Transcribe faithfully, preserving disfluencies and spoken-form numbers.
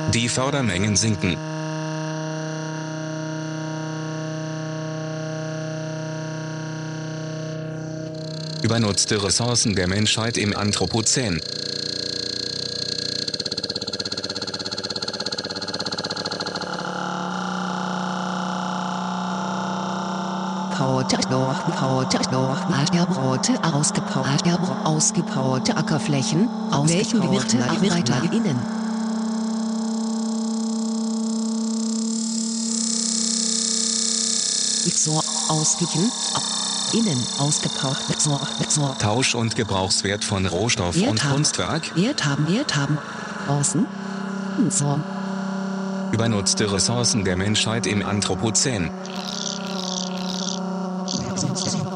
Die Fördermengen sinken. Übernutzte Ressourcen der Menschheit im Anthropozän. Ausgepowerte, ausgepowerte Ackerflächen, ausgepowerte ArbeiterInnen. So ausgewichen, innen ausgepowert, so, so. Tausch- und Gebrauchswert von Rohstoff Wert und haben, Kunstwerk. Wert haben, Wert haben, außen, so. Übernutzte Ressourcen der Menschheit im Anthropozän.